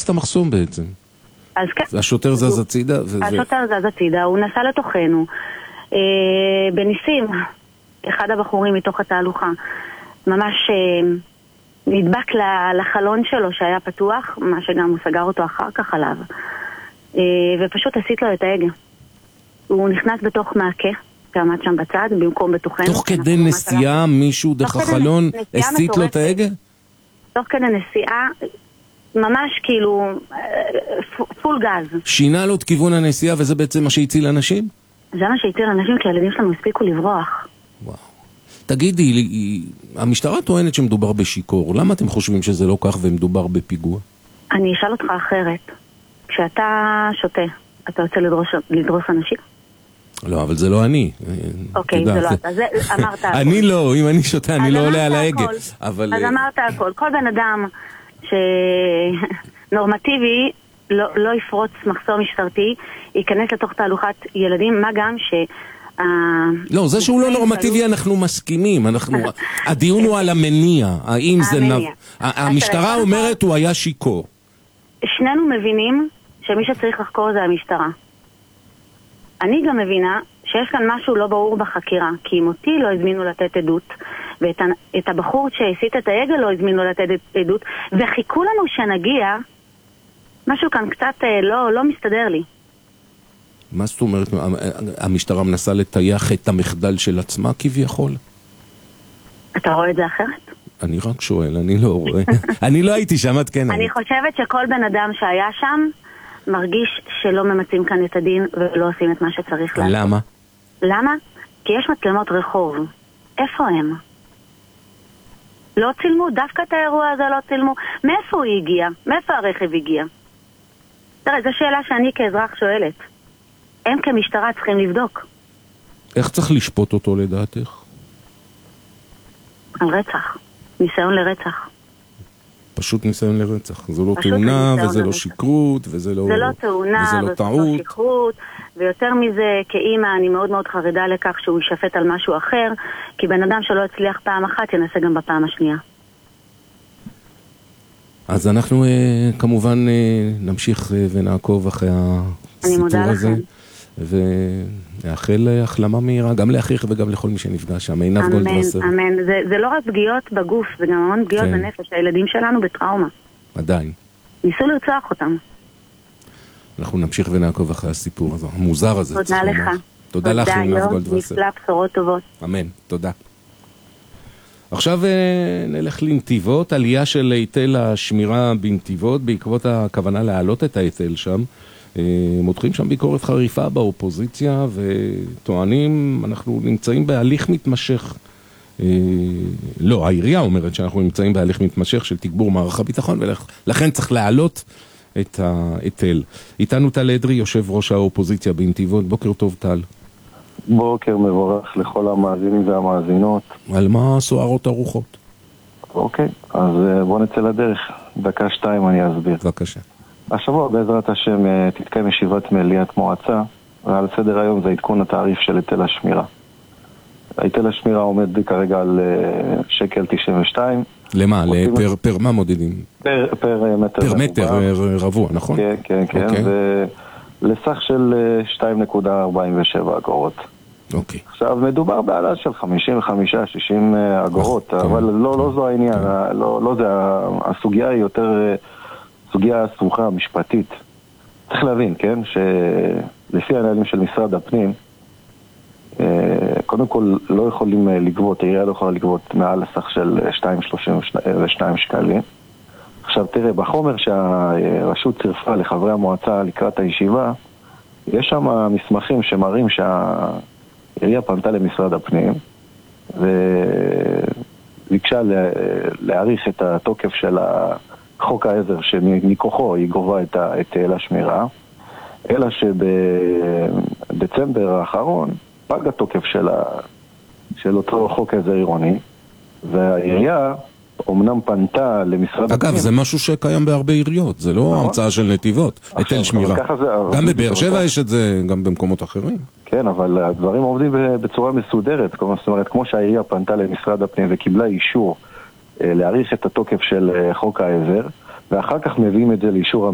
את המחסום בעצם. אז כן. השוטר זז הצידה. השוטר זז הצידה, הוא נסע לתוכנו. בניסים, אחד הבחורים מתוך התהלוכה, ממש נדבק לחלון שלו שהיה פתוח, מה שגם הוא סגר אותו אחר כך עליו. ופשוט הסית לו את ההגה. הוא נכנס בתוך מעקה, ועמד שם בצד, במקום בתוכנו. תוך כדי נסיעה מישהו דרך החלון הסית לו את ההגה? תוך כדי נסיעה, ממש כאילו פול גז. שינה לו את כיוון הנסיעה, וזה בעצם מה שהציל אנשים? זה מה שהציל אנשים, כי הילדים שלנו הספיקו לברוח. וואו. תגידי, המשטרה טוענת שמדובר בשיקור. למה אתם חושבים שזה לא כך ומדובר בפיגוע? אני אשאל אותך אחרת. כשאתה שותה, אתה רוצה לדרוס אנשים? לא, אבל זה לא אני. אוקיי, זה לא אתה. אמרת הכל. אני לא, אם אני שותה, אני לא עולה על ההגה. אז אמרת הכל. כל בן אדם שנורמטיבי לא יפרוץ מחסום משטרתי, ייכנס לתוך תהלוכת ילדים, מה גם לא, זה שהוא לא נורמטיבי אנחנו מסכימים. הדיון הוא על המניע. האם זה המשטרה אומרת הוא היה שיקור. שנינו מבינים שמי שצריך לחקור זה המשטרה. אני גם מבינה שיש כאן משהו לא ברור בחקירה, כי אם אותי לא הזמינו לתת עדות, ואת הבחור שהסית את ההגה לא הזמינו לתת עדות, וחיכו לנו שנגיע, משהו כאן קצת לא מסתדר לי. מה זאת אומרת? המשטרה מנסה לטייח את המחדל של עצמה כביכול? אתה רואה את זה אחרת? אני רק שואל, אני לא רואה. אני לא הייתי שם, את כן. אני חושבת שכל בן אדם שהיה שם מרגיש שלא ממצים כאן את הדין ולא עושים את מה שצריך לעשות. למה? למה? כי יש מצלמות רחוב. איפה הם? לא צילמו, דווקא את האירוע הזה לא צילמו. מאיפה הוא הגיע? מאיפה הרכב הגיע? תראה, זו שאלה שאני כאזרח שואלת. הם כמשטרה צריכים לבדוק. איך צריך לשפוט אותו לדעתך? על רצח. ניסיון לרצח. פשוט ניסיון לרצח. זו לא תאונה, וזה לא שיקרות, וזה לא... זה לא תאונה, וזה לא שיקרות, ויותר מזה, כאימא, אני מאוד מאוד חרדה לכך שהוא ישפט על משהו אחר, כי בן אדם שלא הצליח פעם אחת, ינסה גם בפעם השנייה. אז אנחנו כמובן נמשיך ונעקוב אחרי הסיפור הזה. ונאחל החלמה מהירה, גם לאחיך וגם לכל מי שנפגע שם. עינב גולדווסר. אמן. זה לא רק פגיעות בגוף, זה גם המון פגיעות בנפש. הילדים שלנו בטראומה. עדיין. ניסו לרצוח אותם. אנחנו נמשיך ונעקוב אחרי הסיפור הזה, המוזר הזה. תודה לך. תודה לך, עינב גולדווסר. נפלא, בשורות טובות. אמן, תודה. עכשיו נלך לנתיבות, עלייה של היטל השמירה בנתיבות, בעקבות הכוונה להעלות את ההיטל שם. מותחים שם ביקורת חריפה באופוזיציה וטוענים, אנחנו נמצאים בהליך מתמשך. לא, העירייה אומרת שאנחנו נמצאים בהליך מתמשך של תגבור מערך הביטחון, ולכן צריך להעלות את ההיטל. איתנו טל אדרי, יושב ראש האופוזיציה בנתיבות. בוקר טוב, טל. בוקר מבורך לכל המאזינים והמאזינות. על מה סוערות הרוחות? אוקיי, אז בוא נצא לדרך. דקה 2 אני אסביר. בבקשה. השבוע בעזרת השם תתקיים ישיבת מליאת מועצה, ועל סדר היום זה עדכון התעריף של היטל השמירה. היטל השמירה עומד כרגע על $1.92. למה? פר מה מודדים? פר מטר. פר מטר רבוע, נכון? כן, ולסך של 2.47 אגורות. אוקיי. עכשיו מדובר בעלה של 55-60 אגורות, אבל לא זו העניין, לא זה, הסוגיה היא יותר סוגיה סבוכה משפטית. צריך להבין, כן, שלפי הנהלים של משרד הפנים, קודם כל לא יכולים לגבות, העירייה לא יכולה לגבות מעל הסך של 2.32 שקלים. עכשיו תראה, בחומר שהרשות צירפה לחברי המועצה לקראת הישיבה, יש שם מסמכים שמראים שהעירייה פנתה למשרד הפנים וביקשה להאריך את התוקף של חוק העזר שמכוחו היא גובה את היטל השמירה, אלא שבדצמבר האחרון פג התוקף של אותו חוק עזר עירוני, והעירייה אומנם פנתה למשרד... אגב, זה משהו שקיים בהרבה עיריות, זה לא המצאה של נתיבות, היטל שמירה. גם בבאר שבע יש את זה, גם במקומות אחרים. כן, אבל הדברים עובדים בצורה מסודרת, זאת אומרת, כמו שהעירייה פנתה למשרד הפנים וקיבלה אישור להאריך את התוקף של חוק העזר, ואחר כך מביאים את זה לאישור